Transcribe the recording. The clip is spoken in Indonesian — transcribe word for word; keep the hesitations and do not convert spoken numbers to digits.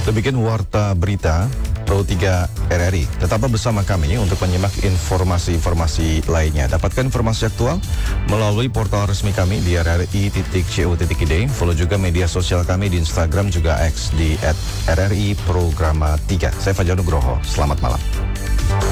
Demikian Warta Berita Pro tiga R R I. Tetaplah bersama kami untuk menyimak informasi-informasi lainnya. Dapatkan informasi aktual melalui portal resmi kami di r r i titik co titik i d. Follow juga media sosial kami di Instagram juga X di at r r i programa tiga. Saya Fajar Nugroho. Selamat malam.